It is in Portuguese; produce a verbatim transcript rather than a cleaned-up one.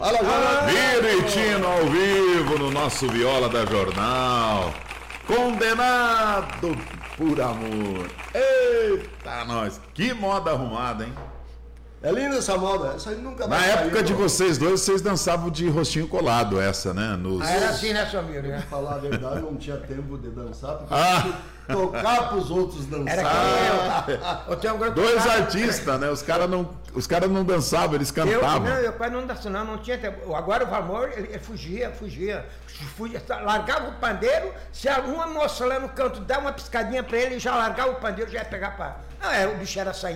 Fala, Jornal. Viritino ao vivo no nosso Viola da Jornal. Condenado por amor. Eita, nós. Que moda arrumada, hein? É linda essa moda, essa aí nunca Na vai época sair, de não. vocês dois, vocês dançavam de rostinho colado, essa, né? Nos... Ah, era assim, né, Samir? Né? Pra falar a verdade, não tinha tempo de dançar, porque Ah. tinha que tocar pros outros dançar. Era que eu. Eu tenho um grande Dois tocava- artistas, né? Os caras não, os cara não dançavam, eles Eu, cantavam. não, eu quase não dançava, não, não tinha tempo. Agora o Valmor, ele, ele fugia, fugia, fugia, largava o pandeiro, se uma moça lá no canto dá uma piscadinha pra ele, já largava o pandeiro, já ia pegar pra... Não, é, o bicho era saindo.